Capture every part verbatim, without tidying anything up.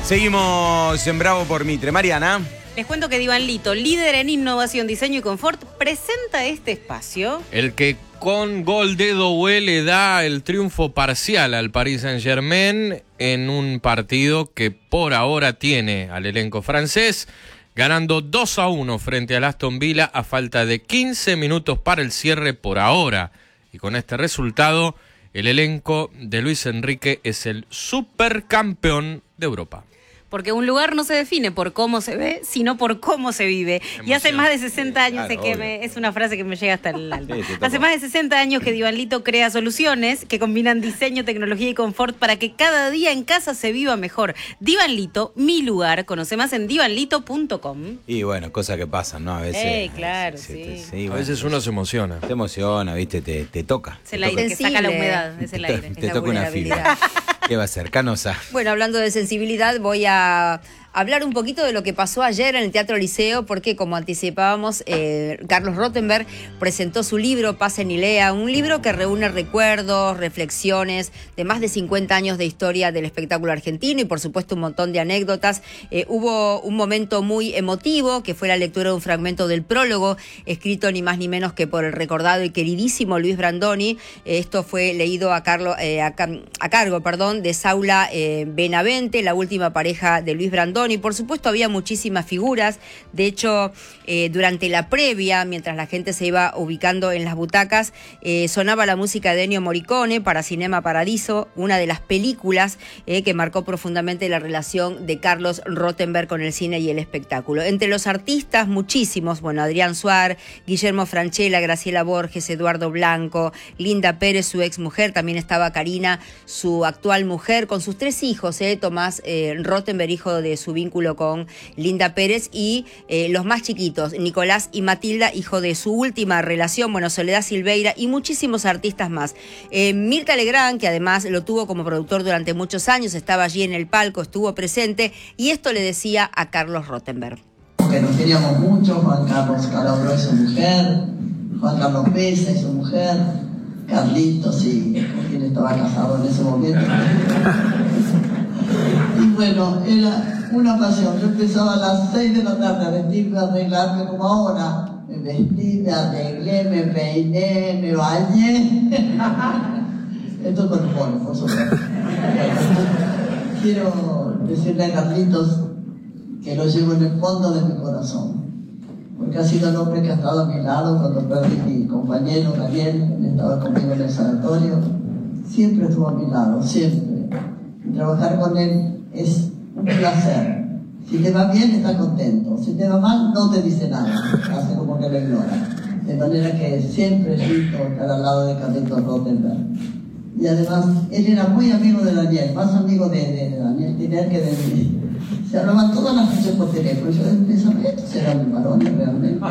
Seguimos en Bravo por Mitre. Mariana. Les cuento que Divan Lito, líder en innovación, diseño y confort, presenta este espacio. El que con gol de Doué le da el triunfo parcial al Paris Saint-Germain en un partido que por ahora tiene al elenco francés ganando dos a uno frente al Aston Villa a falta de quince minutos para el cierre por ahora. Y con este resultado, el elenco de Luis Enrique es el supercampeón de Europa. Porque un lugar no se define por cómo se ve, sino por cómo se vive. Emoción. Y hace más de sesenta años, claro, sé que me, es una frase que me llega hasta el alma. Sí, hace más de sesenta años que Divan Lito crea soluciones que combinan diseño, tecnología y confort para que cada día en casa se viva mejor. Divan Lito, mi lugar. Conoce más en divan lito punto com. Y bueno, cosas que pasan, ¿no? A veces. Ey, claro, sí. sí. Te, sí a bueno, veces uno se emociona. Te emociona, ¿viste? Te, te toca. Es el te aire toca. que saca la humedad. Es el Te, aire. te la toca una fibra. ¿Qué va a ser? Canosa. Bueno, hablando de sensibilidad, voy a hablar un poquito de lo que pasó ayer en el Teatro Liceo, porque como anticipábamos, eh, Carlos Rottenberg presentó su libro Pasen y Lea, un libro que reúne recuerdos, reflexiones de más de cincuenta años de historia del espectáculo argentino y por supuesto un montón de anécdotas. Eh, hubo un momento muy emotivo que fue la lectura de un fragmento del prólogo escrito ni más ni menos que por el recordado y queridísimo Luis Brandoni. Eh, esto fue leído a, Carlo, eh, a, a cargo perdón, de Saula eh, Benavente, la última pareja de Luis Brandoni. Y por supuesto había muchísimas figuras. De hecho, eh, durante la previa, mientras la gente se iba ubicando en las butacas, eh, sonaba la música de Ennio Morricone para Cinema Paradiso, una de las películas eh, que marcó profundamente la relación de Carlos Rottenberg con el cine y el espectáculo. Entre los artistas, muchísimos, bueno, Adrián Suar, Guillermo Francella, Graciela Borges, Eduardo Blanco, Linda Pérez, su ex mujer, también estaba Karina, su actual mujer, con sus tres hijos, eh, Tomás eh, Rottenberg, hijo de su vínculo con Linda Pérez, y eh, los más chiquitos, Nicolás y Matilda, hijo de su última relación, bueno, Soledad Silveira y muchísimos artistas más. Eh, Mirta Legrand, que además lo tuvo como productor durante muchos años, estaba allí en el palco, estuvo presente, y esto le decía a Carlos Rottenberg. Que nos queríamos mucho, Juan Carlos Calabro y su mujer, Juan Carlos Pesa y su mujer, Carlitos, y con quien estaba casado en ese momento. Y bueno, era una pasión. Yo empezaba a las seis de la tarde a vestirme, a arreglarme como ahora. Me vestí, me arreglé, me peiné, me bañé. Esto con humor, por supuesto. Quiero decirle a Carlitos que lo llevo en el fondo de mi corazón. Porque ha sido el hombre que ha estado a mi lado cuando perdí a mi compañero Daniel, él estaba conmigo en el sanatorio. Siempre estuvo a mi lado, siempre. Y trabajar con él es un placer. Si te va bien, está contento. Si te va mal, no te dice nada. Hace como que lo ignora. De manera que siempre es lindo estar al lado de Carlitos Rottenberg. Y además, él era muy amigo de Daniel, más amigo de, de, de Daniel Tiner que de mí. Se hablaban todas las noches por teléfono. Yo pensaba, ¿estos eran varones realmente?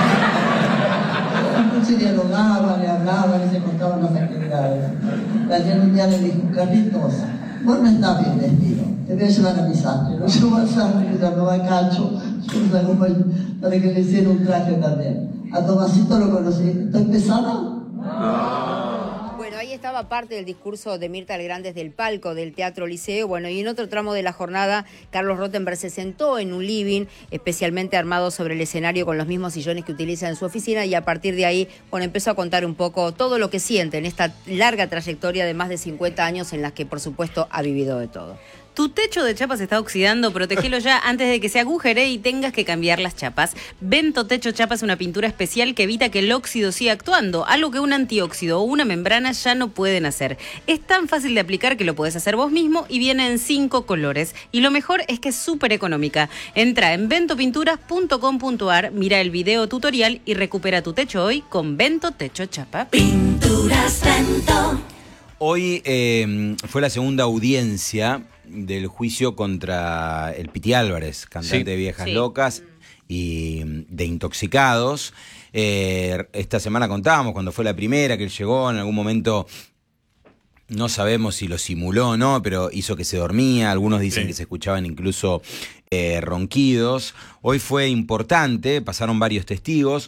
Se dialogaban, le hablaban y se contaban las actividades. Daniel un día le dijo, Carlitos, vos no estás bien vestido, te voy a llevar a mi sastre. Lo llevo al sastre, que se llama Cacho, yo salgo para que le hiciera un traje también. A Tomasito lo conocí. ¿Estoy pesada? Bueno, ahí estaba parte del discurso de Mirta Legrand desde el palco del Teatro Liceo. Bueno, y en otro tramo de la jornada, Carlos Rottenberg se sentó en un living especialmente armado sobre el escenario con los mismos sillones que utiliza en su oficina, y a partir de ahí, bueno, empezó a contar un poco todo lo que siente en esta larga trayectoria de más de cincuenta años en las que, por supuesto, ha vivido de todo. Tu techo de chapas está oxidando, protegelo ya antes de que se agujere y tengas que cambiar las chapas. Vento Techo Chapa es una pintura especial que evita que el óxido siga actuando, algo que un antióxido o una membrana ya no pueden hacer. Es tan fácil de aplicar que lo podés hacer vos mismo y viene en cinco colores. Y lo mejor es que es súper económica. Entra en vento pinturas punto com punto a r, mira el video tutorial y recupera tu techo hoy con Vento Techo Chapa. Pinturas Vento. Hoy eh, fue la segunda audiencia del juicio contra el Piti Álvarez, cantante sí. de Viejas sí. Locas y de Intoxicados. Eh, esta semana contábamos cuando fue la primera, que él llegó en algún momento, no sabemos si lo simuló o no, pero hizo que se dormía. Algunos dicen sí. que se escuchaban incluso eh, ronquidos. Hoy fue importante, pasaron varios testigos.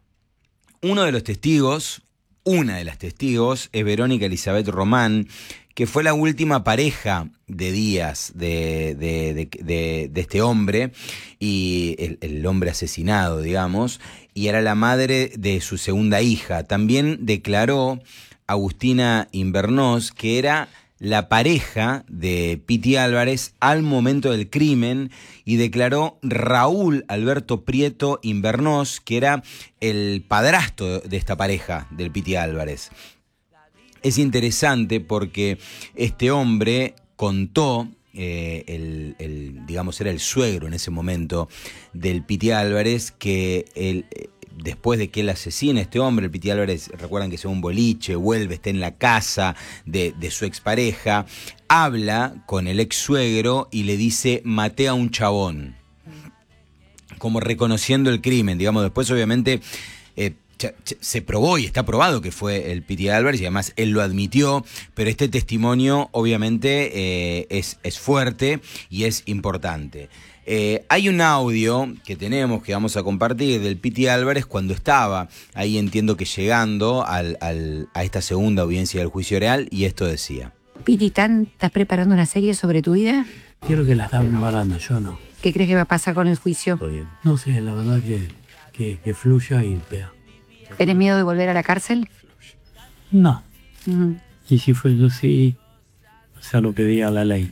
Uno de los testigos, una de las testigos, es Verónica Elizabeth Román, que fue la última pareja de Díaz, de, de, de, de, de este hombre, y el, el hombre asesinado, digamos, y era la madre de su segunda hija. También declaró Agustina Invernós que era la pareja de Piti Álvarez al momento del crimen, y declaró Raúl Alberto Prieto Invernós, que era el padrastro de esta pareja del Piti Álvarez. Es interesante porque este hombre contó, eh, el, el, digamos, era el suegro en ese momento del Piti Álvarez, que él, después de que él asesina a este hombre, el Piti Álvarez, recuerdan que se va a un boliche, vuelve, está en la casa de, de su expareja, habla con el ex suegro y le dice: maté a un chabón, como reconociendo el crimen. Digamos, después obviamente eh, se probó y está probado que fue el Piti Álvarez, y además él lo admitió, pero este testimonio obviamente eh, es, es fuerte y es importante. Eh, hay un audio que tenemos, que vamos a compartir, del Piti Álvarez cuando estaba ahí, entiendo que llegando al, al, a esta segunda audiencia del juicio oral, y esto decía: Piti, ¿estás preparando una serie sobre tu vida? Quiero que la están preparando, yo no. ¿Qué crees que va a pasar con el juicio? No sé, la verdad que, que, que fluya y vea. ¿Tenés miedo de volver a la cárcel? No. Mm. Y si fuese así, o sea, lo que diga la ley.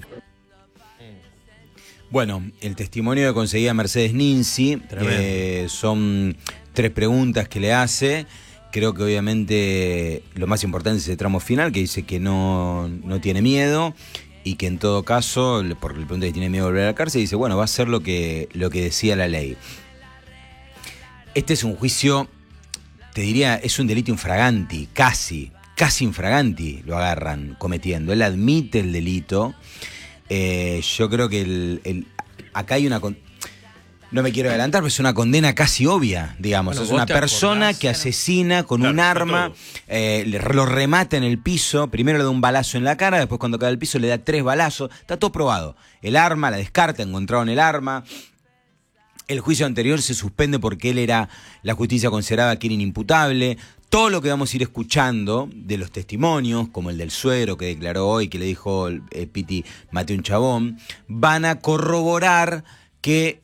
Bueno, el testimonio que conseguía Mercedes Ninzi, eh, son tres preguntas que le hace. Creo que obviamente lo más importante es ese tramo final, que dice que no, no tiene miedo, y que en todo caso, por el punto de que tiene miedo de volver a la cárcel, dice, bueno, va a hacer lo que, lo que decía la ley. Este es un juicio, te diría, es un delito infraganti, casi, casi infraganti lo agarran cometiendo. Él admite el delito. Eh, yo creo que el, el, acá hay una... Con... No me quiero adelantar, pero es una condena casi obvia, digamos. Bueno, es una persona acordás, que asesina con claro, un arma, eh, lo remata en el piso, primero le da un balazo en la cara, después cuando cae al piso le da tres balazos, está todo probado. El arma, la descarta, encontraron el arma. El juicio anterior se suspende porque él era, la justicia consideraba que era inimputable. Todo lo que vamos a ir escuchando de los testimonios, como el del suegro que declaró hoy, que le dijo eh, Piti, maté un chabón, van a corroborar que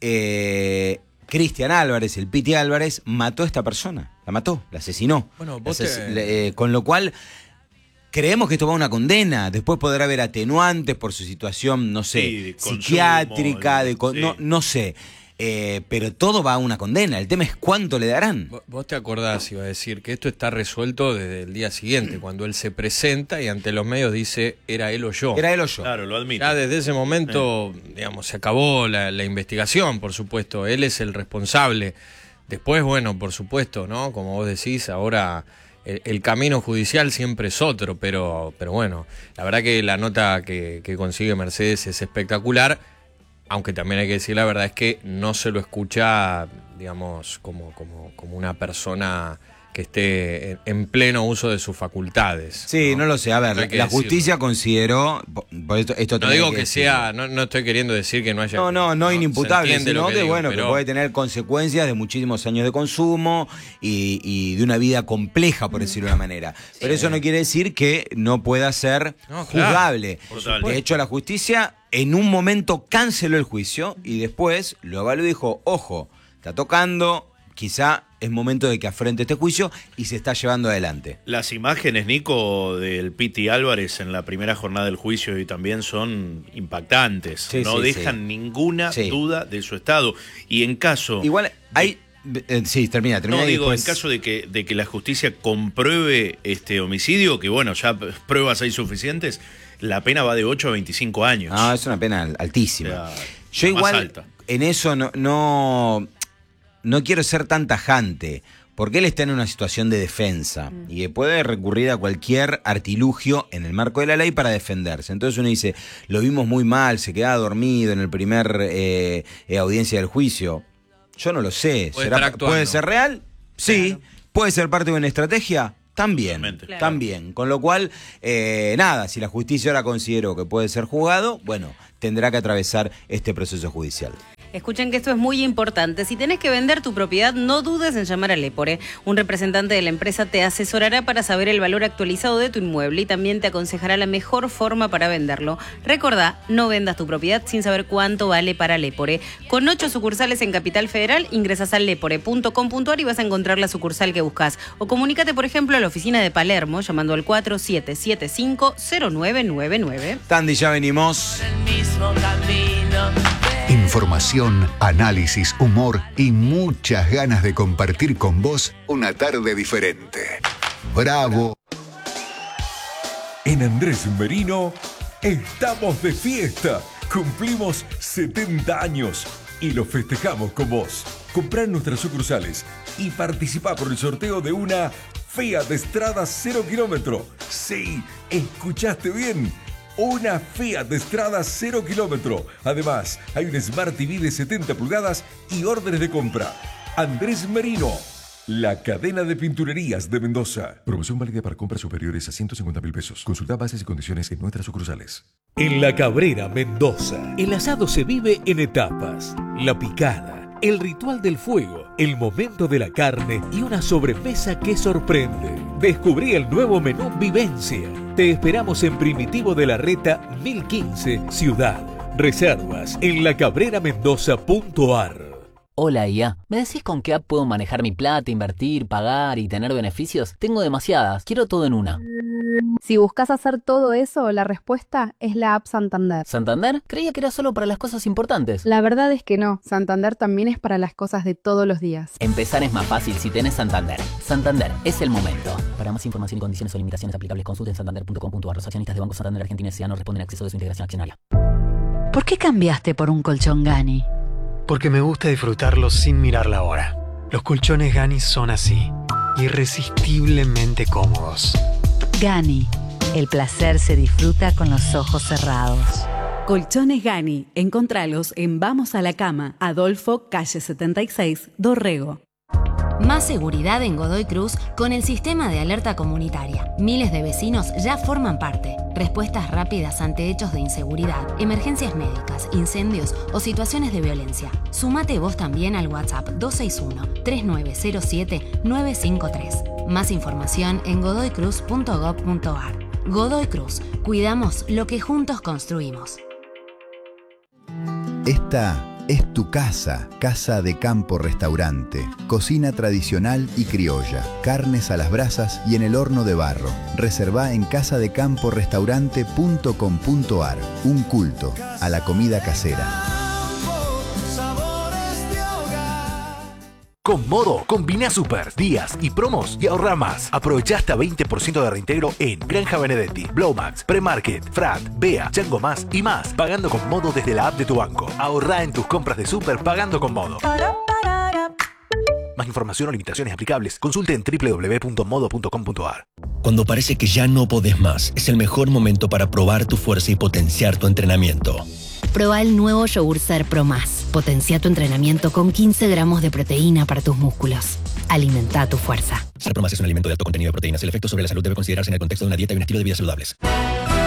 eh, Cristian Álvarez, el Piti Álvarez, mató a esta persona. La mató, la asesinó. Bueno, vos Ases- te- le- eh, con lo cual... Creemos que esto va a una condena. Después podrá haber atenuantes por su situación, no sé, Sí, de consumo, psiquiátrica, de con- sí. no, no sé. Eh, pero todo va a una condena. El tema es cuánto le darán. Vos- Vos te acordás, iba a decir, que esto está resuelto desde el día siguiente, cuando él se presenta y ante los medios dice, era él o yo. Era él o yo. Claro, lo admito. Ya desde ese momento, digamos, se acabó la, la investigación, por supuesto. Él es el responsable. Después, bueno, por supuesto, ¿no? Como vos decís, ahora el, el camino judicial siempre es otro, pero, pero bueno, la verdad que la nota que, que consigue Mercedes es espectacular. Aunque también hay que decir la verdad, es que no se lo escucha, digamos, como, como, como una persona que esté en, en pleno uso de sus facultades. Sí, no, lo sé. A ver, Hay que la decirlo. justicia consideró... por- por esto, esto No también digo hay que decirlo. sea, no, no estoy queriendo decir que no haya... No, no, no se inimputable, entiende lo sino que, digo, bueno, pero- que puede tener consecuencias de muchísimos años de consumo y, y de una vida compleja, por decirlo de una manera. Pero eso no quiere decir que no pueda ser No, claro. juzgable. Por supuesto. De hecho, la justicia en un momento canceló el juicio y después lo evaluó y dijo, ojo, está tocando, quizá es momento de que afrente este juicio, y se está llevando adelante. Las imágenes, Nico, del Piti Álvarez en la primera jornada del juicio y también son impactantes. Sí, no sí, dejan sí. ninguna Sí. duda de su estado. Y en caso... Igual hay... eh, sí, termina, termina. No, y digo, después- en caso de que, de que la justicia compruebe este homicidio, que bueno, ya p- pruebas hay suficientes, la pena va de ocho a veinticinco años. No, es una pena altísima. O sea, Yo la más igual alta. en eso no, no, no quiero ser tan tajante, porque él está en una situación de defensa y que puede recurrir a cualquier artilugio en el marco de la ley para defenderse. Entonces uno dice, lo vimos muy mal, se quedaba dormido en el primer eh, eh, audiencia del juicio. Yo no lo sé. Puede ¿Será- estar actuando. ¿Puede ser real? Sí. ¿Puede ser parte de una estrategia? También, Totalmente. Claro. también. Con lo cual, eh, nada, si la justicia ahora consideró que puede ser juzgado, bueno, tendrá que atravesar este proceso judicial. Escuchen que esto es muy importante. Si tenés que vender tu propiedad, no dudes en llamar a Lepore. Un representante de la empresa te asesorará para saber el valor actualizado de tu inmueble y también te aconsejará la mejor forma para venderlo. Recordá, no vendas tu propiedad sin saber cuánto vale para Lepore. Con ocho sucursales en Capital Federal, ingresas a lepore punto com punto a r y vas a encontrar la sucursal que buscas. O comunícate, por ejemplo, a la oficina de Palermo llamando al cuatro siete siete cinco cero nueve nueve nueve. Tandy, ya venimos. Información, análisis, humor y muchas ganas de compartir con vos una tarde diferente. ¡Bravo! En Andrés Merino estamos de fiesta. Cumplimos setenta años y lo festejamos con vos. Comprá en nuestras sucursales y participá por el sorteo de una Fiat Strada cero kilómetro. Sí, escuchaste bien. Una Fiat Strada cero kilómetro. Además, hay un Smart T V de setenta pulgadas y órdenes de compra. Andrés Merino, la cadena de pinturerías de Mendoza. Promoción válida para compras superiores a ciento cincuenta mil pesos. Consulta bases y condiciones en nuestras sucursales. En La Cabrera, Mendoza, el asado se vive en etapas. La picada, el ritual del fuego, el momento de la carne y una sobremesa que sorprende. Descubrí el nuevo menú Vivencia. Te esperamos en Primitivo de la Reta mil quince, Ciudad. Reservas en la cabrera mendoza punto a r. Hola I A, ¿me decís con qué app puedo manejar mi plata, invertir, pagar y tener beneficios? Tengo demasiadas, quiero todo en una. Si buscas hacer todo eso, la respuesta es la app Santander. ¿Santander? Creía que era solo para las cosas importantes. La verdad es que no, Santander también es para las cosas de todos los días. Empezar es más fácil si tenés Santander. Santander, es el momento. Para más información y condiciones o limitaciones aplicables, consulten santander punto com punto a r. Los accionistas de Banco Santander Argentina S A no responden a acceso de su integración accionaria. ¿Por qué cambiaste por un colchón Gani? Porque me gusta disfrutarlo sin mirar la hora. Los colchones Gani son así, irresistiblemente cómodos. Gani, el placer se disfruta con los ojos cerrados. Colchones Gani, encontralos en Vamos a la Cama, Adolfo, calle setenta y seis, Dorrego. Más seguridad en Godoy Cruz con el sistema de alerta comunitaria. Miles de vecinos ya forman parte. Respuestas rápidas ante hechos de inseguridad, emergencias médicas, incendios o situaciones de violencia. Sumate vos también al WhatsApp dos seis uno, tres nueve cero siete, nueve cinco tres. Más información en godoy cruz punto gob punto a r. Godoy Cruz. Cuidamos lo que juntos construimos. Esta es tu casa, Casa de Campo Restaurante. Cocina tradicional y criolla, carnes a las brasas y en el horno de barro. Reservá en casa de campo restaurante punto com punto a r. Un culto a la comida casera. Con Modo, combina super, días y promos y ahorra más. Aprovecha hasta veinte por ciento de reintegro en Granja Benedetti, Blowmax, Premarket, Frat, Bea, Chango Más y más. Pagando con Modo desde la app de tu banco. Ahorra en tus compras de super pagando con Modo. Más información o limitaciones aplicables, consulte en doble u doble u doble u punto modo punto com punto a r. Cuando parece que ya no podés más, es el mejor momento para probar tu fuerza y potenciar tu entrenamiento. Proba el nuevo yogur Ser Pro Más. Potencia tu entrenamiento con quince gramos de proteína para tus músculos. Alimenta tu fuerza. Ser Pro Más es un alimento de alto contenido de proteínas. El efecto sobre la salud debe considerarse en el contexto de una dieta y un estilo de vida saludables.